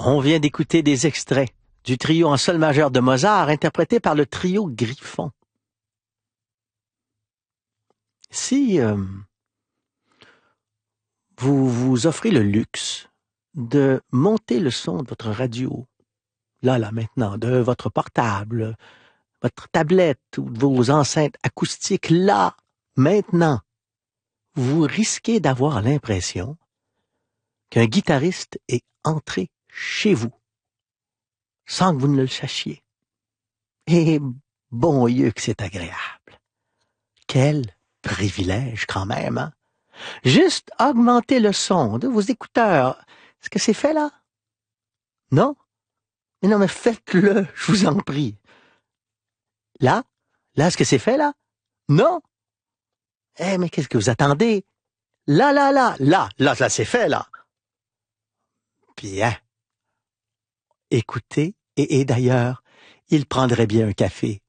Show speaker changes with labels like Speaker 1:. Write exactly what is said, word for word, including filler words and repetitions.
Speaker 1: On vient d'écouter des extraits du trio en sol majeur de Mozart, interprété par le trio Griffon. Si euh, vous vous offrez le luxe de monter le son de votre radio, là, là, maintenant, de votre portable, votre tablette ou de vos enceintes acoustiques, là, maintenant, vous risquez d'avoir l'impression qu'un guitariste est entré chez vous, sans que vous ne le sachiez. Et bon Dieu que c'est agréable. Quel privilège quand même, hein? Juste augmenter le son de vos écouteurs. Est-ce que c'est fait là? Non? Mais non, mais faites-le, je vous en prie. Là? Là, est-ce que c'est fait là? Non? Eh, mais qu'est-ce que vous attendez? Là, là, là, là, là, là, c'est fait là. Bien. Écoutez, et, et d'ailleurs, il prendrait bien un café